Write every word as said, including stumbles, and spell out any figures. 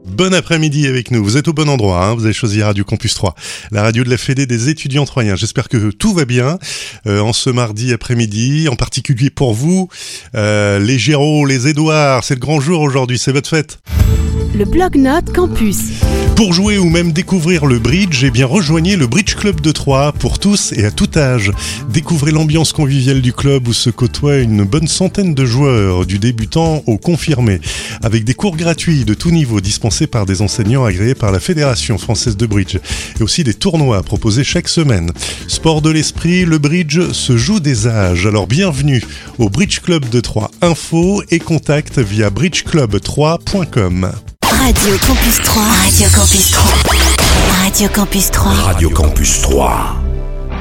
Bon après-midi avec nous, vous êtes au bon endroit, hein, vous avez choisi Radio Campus trois, la radio de la Fédé des étudiants troyens. J'espère que tout va bien euh, en ce mardi après-midi, en particulier pour vous, euh, les Géraud, les Édouards, c'est le grand jour aujourd'hui, c'est votre fête. Le Blog-Notes Campus. Pour jouer ou même découvrir le bridge, eh bien rejoignez le Bridge Club de Troyes pour tous et à tout âge. Découvrez l'ambiance conviviale du club où se côtoient une bonne centaine de joueurs, du débutant au confirmé, avec des cours gratuits de tout niveau dispensés par des enseignants agréés par la Fédération française de bridge, et aussi des tournois proposés chaque semaine. Sport de l'esprit, le bridge se joue des âges. Alors bienvenue au Bridge Club de Troyes. Info et contact via bridge club trois point com. Radio Campus trois. Radio Campus trois. Radio Campus trois. Radio Campus trois.